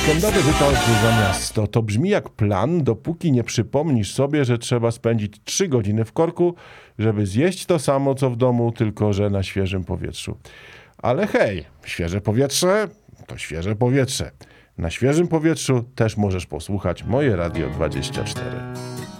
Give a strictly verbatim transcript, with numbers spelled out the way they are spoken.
Weekendowy wypad za miasto to brzmi jak plan, dopóki nie przypomnisz sobie, że trzeba spędzić trzy godziny w korku, żeby zjeść to samo co w domu, tylko że na świeżym powietrzu. Ale hej, świeże powietrze to świeże powietrze. Na świeżym powietrzu też możesz posłuchać Moje Radio dwadzieścia cztery.